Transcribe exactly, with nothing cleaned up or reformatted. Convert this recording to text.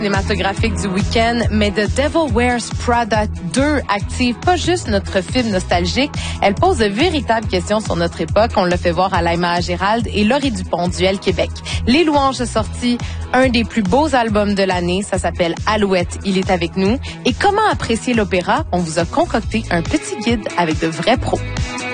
Cinématographique du week-end, mais The Devil Wears Prada deux active pas juste notre film nostalgique, elle pose de véritables questions sur notre époque. On l'a fait voir à l'Aïma Gérald et Laurie Dupont du L Québec. Les Louanges a sorti un des plus beaux albums de l'année, ça s'appelle Alouette, il est avec nous. Et comment apprécier l'opéra? On vous a concocté un petit guide avec de vrais pros.